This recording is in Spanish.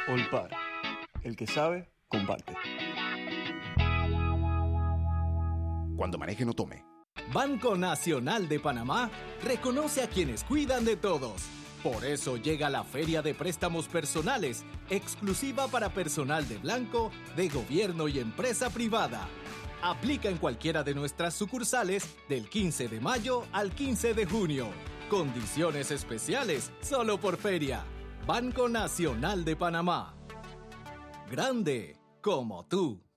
Olpar, el que sabe, comparte. Cuando maneje no tome. Banco Nacional de Panamá reconoce a quienes cuidan de todos. Por eso llega la Feria de Préstamos Personales, exclusiva para personal de blanco, de gobierno y empresa privada. Aplica en cualquiera de nuestras sucursales del 15 de mayo al 15 de junio. Condiciones especiales solo por feria. Banco Nacional de Panamá. Grande como tú.